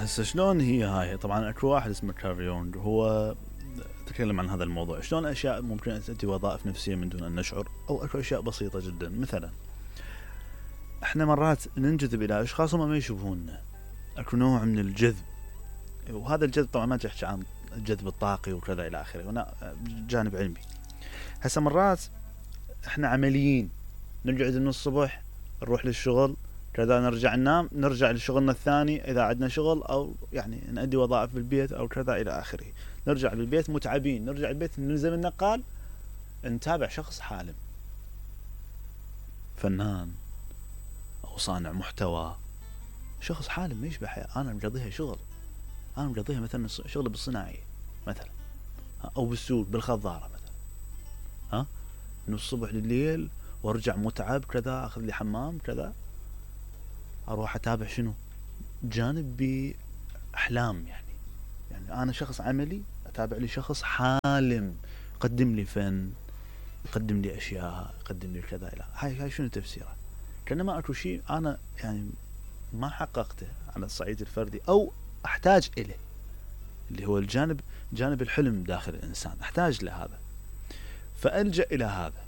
هسه شلون هي هاي؟ طبعا اكو واحد اسمه كارل يونغ هو تكلم عن هذا الموضوع، شلون اشياء ممكن ان تؤدي وظائف نفسيه من دون ان نشعر، او اكو اشياء بسيطه جدا. مثلا احنا مرات ننجذب الى اشخاص هم ما يشبهوننا، اكو نوع من الجذب، وهذا الجذب طبعا ما تحكي عن الجذب الطاقي وكذا الى اخره، هنا جانب علمي. هسه مرات احنا عمليين، نقعد من الصبح نروح للشغل كذا، نرجع ننام، نرجع لشغلنا الثاني اذا عندنا شغل، او يعني نأدي وظائف بالبيت او كذا الى اخره. نرجع بالبيت متعبين، نرجع البيت نلزم النقال، نتابع شخص حالم، فنان او صانع محتوى، شخص حالم ما يشبه حياة. انا مقضيها شغل، انا مقضيها مثلا شغل بالصناعي مثلا، او بالسوق بالخضارة مثلا، ها، من الصبح لليل وارجع متعب كذا، اخذ لي حمام كذا، اروح اتابع شنو؟ جانب باحلام. يعني انا شخص عملي اتابع لي شخص حالم، يقدم لي فن، يقدم لي اشياء، يقدم لي كذا. لا هاي شنو تفسيره؟ كانما اكو شيء انا يعني ما حققته على الصعيد الفردي او احتاج اليه، اللي هو جانب الحلم داخل الانسان، احتاج لهذا فالجأ الى هذا.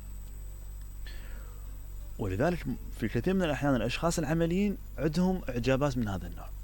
ولذلك في كثير من الاحيان الاشخاص العمليين عندهم اعجابات من هذا النوع.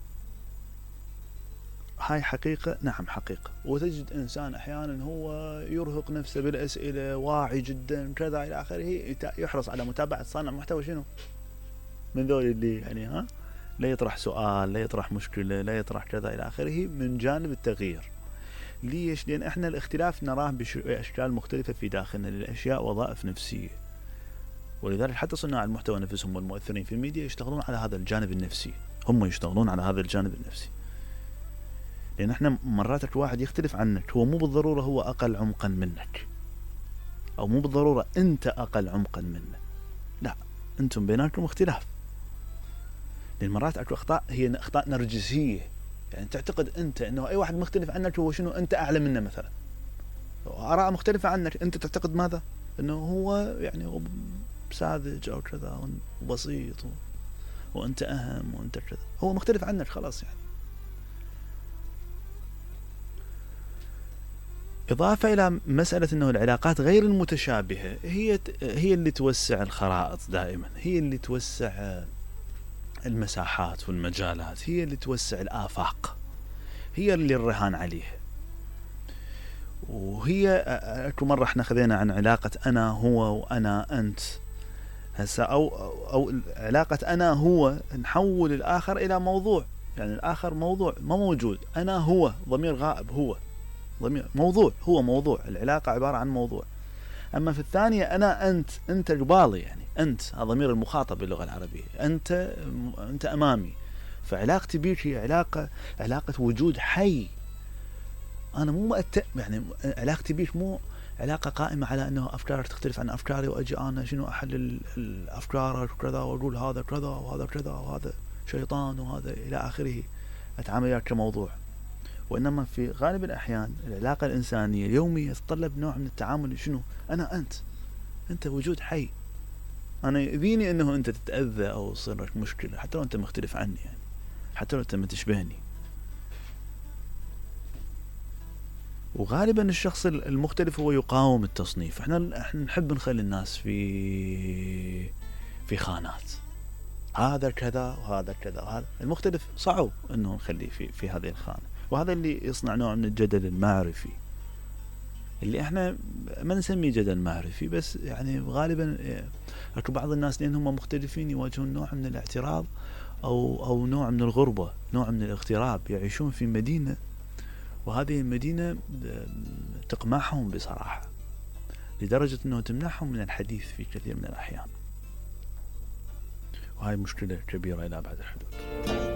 هاي حقيقة، نعم حقيقة. وتجد إنسان أحيانا هو يرهق نفسه بالأسئلة، واعي جدا كذا إلى آخره، يحرص على متابعة صانع محتوى شنو من ذول اللي يعني لا يطرح سؤال، لا يطرح مشكلة، لا يطرح كذا إلى آخره، من جانب التغيير. ليش؟ لأن إحنا الاختلاف نراه بأشكال مختلفة في داخلنا للأشياء، وظائف نفسية. ولذلك حتى صناع المحتوى نفسهم والمؤثرين في الميديا يشتغلون على هذا الجانب النفسي، هم يشتغلون على هذا الجانب النفسي. لأن احنا مرات واحد يختلف عنك، هو مو بالضرورة هو أقل عمقا منك، أو مو بالضرورة أنت أقل عمقا منه، لا، أنتم بيناتكم اختلاف. لأن مرات أكو أخطاء هي أخطاء نرجسية، يعني تعتقد أنت أنه أي واحد مختلف عنك هو شنو، أنت أعلى منه مثلا، آراء مختلفة عنك، أنت تعتقد ماذا؟ أنه هو يعني هو ساذج أو كذا وبسيط وأنت أهم وأنت كذا، هو مختلف عنك خلاص. يعني إضافة إلى مسألة أنه العلاقات غير المتشابهة هي اللي توسع الخرائط دائما، هي اللي توسع المساحات والمجالات، هي اللي توسع الآفاق، هي اللي الرهان عليها. وهي أكو مرة احنا خذينا عن علاقة أنا هو وأنا أنت، هسا أو علاقة أنا هو نحول الآخر إلى موضوع، يعني الآخر موضوع ما موجود، أنا هو ضمير غائب، هو ضمير موضوع، هو موضوع، العلاقة عبارة عن موضوع. أما في الثانية أنا أنت قبالي، يعني أنت ضمير المخاطب باللغة العربية، أنت أمامي، فعلاقتي بيك هي علاقة وجود حي. أنا مو يعني علاقتي بيك مو علاقة قائمة على أنه أفكارك تختلف عن أفكاري، وأجي أنا شنو أحلل أفكارك وكذا، وأقول هذا كذا وهذا كذا وهذا شيطان وهذا إلى آخره، أتعامل وياك كموضوع. وإنما في غالب الأحيان العلاقة الإنسانية اليومية تتطلب نوع من التعامل، شنو؟ أنا أنت وجود حي، أنا يؤذيني أنه أنت تتأذى أو يصير لك مشكلة، حتى لو أنت مختلف عني، يعني حتى لو أنت ما تشبهني. وغالبا الشخص المختلف هو يقاوم التصنيف. احنا نحب نخلي الناس في خانات، هذا كذا وهذا كذا وهذا. المختلف صعب انه نخليه في هذه الخانة، وهذا اللي يصنع نوع من الجدل المعرفي، اللي احنا ما نسميه جدل معرفي، بس يعني غالبا اكو بعض الناس لانهم مختلفين يواجهون نوع من الاعتراض او نوع من الغربة، نوع من الاغتراب، يعيشون في مدينة، وهذه المدينة تقمعهم بصراحة لدرجة أنه تمنعهم من الحديث في كثير من الأحيان، وهي مشكلة كبيرة إلى أبعد الحدود.